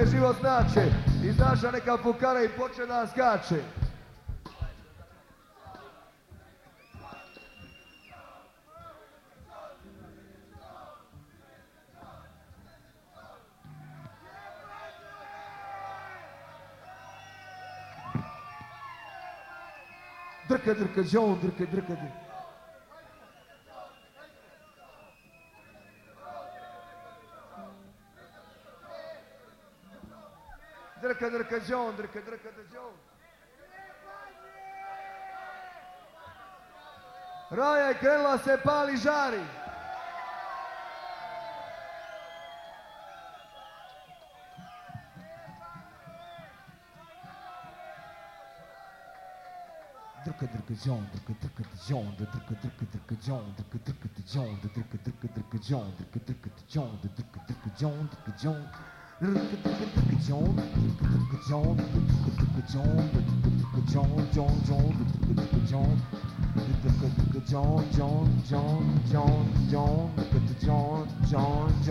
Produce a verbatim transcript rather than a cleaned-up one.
je život znače. Iznaša neka fukara i počne da skače. Drka, drka, džon, drka, drka, drka. Drka, drka, džon, drka, drka, džon. Raja je krenula se pali žari. Drka, drka, džon, drka, drka, džon, drka, drka, drka, džon, drka, drka, džon, drka, drka, drka, džon, drka, drka, džon, drka, drka, džon, drka, džon. Drka, drka, drka, džon, drka, drka, džon, drka, drka, džon, drka, drka, džon, džon, džon, drka, drka, džon. Drka, drka, džon, džon, džon, džon, džon, drka, džon, džon, džon.